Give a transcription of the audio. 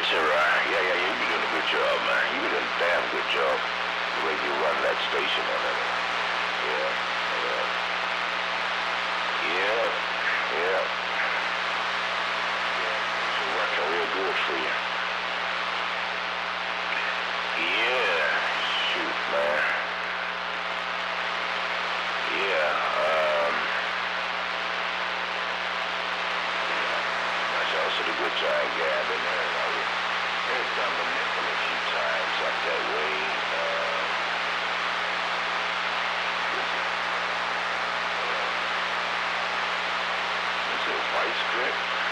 It's alright. Yeah, you've been doing a good job, man. You've been doing a damn good job. The way you run that station and everything. Yeah, yeah. Yeah, yeah. It's working real good for you. Yeah, shoot, man. Yeah, that's also the good time, yeah. I've been there. There's done the nickel a few times up that way. Is it a vice grip?